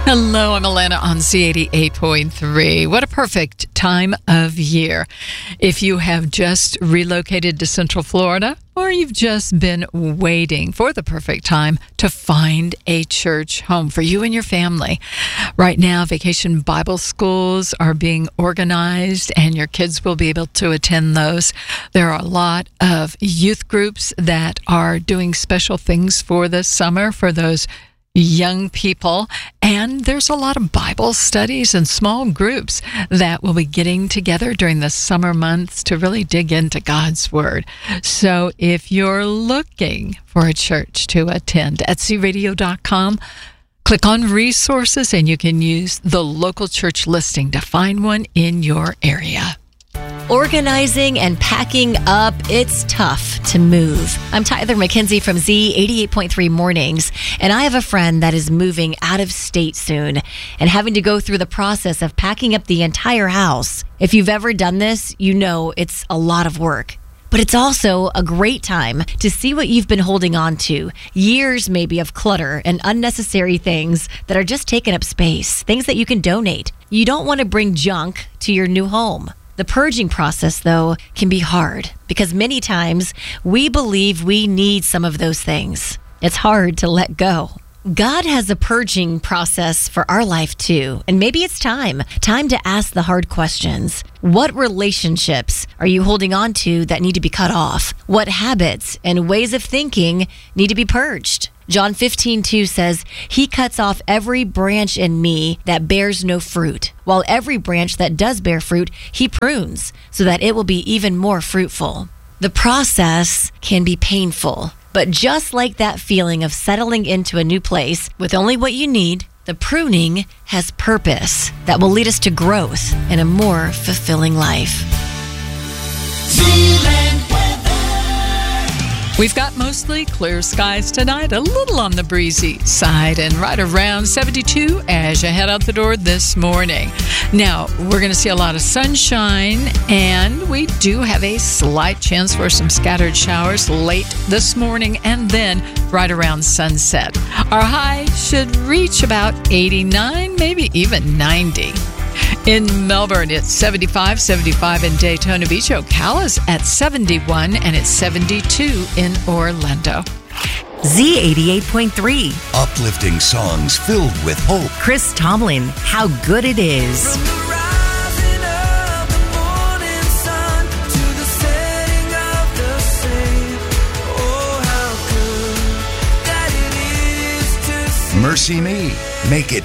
Hello, I'm Alana on C88.3. What a perfect time of year. If you have just relocated to Central Florida, or you've just been waiting for the perfect time to find a church home for you and your family. Right now, vacation Bible schools are being organized, and your kids will be able to attend those. There are a lot of youth groups that are doing special things for the summer for those young people, and there's a lot of Bible studies and small groups that will be getting together during the summer months to really dig into God's Word. So if you're looking for a church to attend at cradio.com, click on resources and you can use the local church listing to find one in your area. Organizing and packing up, it's tough to move. I'm Tyler McKenzie from Z88.3 Mornings, and I have a friend that is moving out of state soon and having to go through the process of packing up the entire house. If you've ever done this, you know it's a lot of work. But it's also a great time to see what you've been holding on to. Years maybe of clutter and unnecessary things that are just taking up space, things that you can donate. You don't want to bring junk to your new home. The purging process, though, can be hard because many times we believe we need some of those things. It's hard to let go. God has a purging process for our life, too. And maybe it's time to ask the hard questions. What relationships are you holding on to that need to be cut off? What habits and ways of thinking need to be purged? John 15:2 says, "He cuts off every branch in me that bears no fruit, while every branch that does bear fruit, he prunes, so that it will be even more fruitful." The process can be painful, but just like that feeling of settling into a new place with only what you need, the pruning has purpose that will lead us to growth and a more fulfilling life. We've got mostly clear skies tonight, a little on the breezy side, and right around 72 as you head out the door this morning. Now, we're going to see a lot of sunshine, and we do have a slight chance for some scattered showers late this morning and then right around sunset. Our high should reach about 89, maybe even 90. In Melbourne, it's 75 in Daytona Beach. Ocala's at 71, and it's 72 in Orlando. Z88.3. Uplifting songs filled with hope. Chris Tomlin, How Good It Is. Mercy Me. Make it